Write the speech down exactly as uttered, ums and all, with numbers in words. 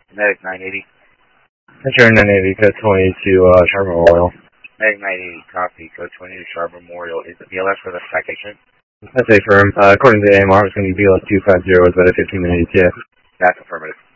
Medic nine eighty. Enter nine eighty, code twenty to uh, Sharp Memorial. Medic nine eighty, copy, code twenty to Sharp Memorial. Is the B L S for the citation? That's a firm. Uh, according to the A M R, it's going to be B L S two five zero with about a fifteen minute E T A. That's affirmative.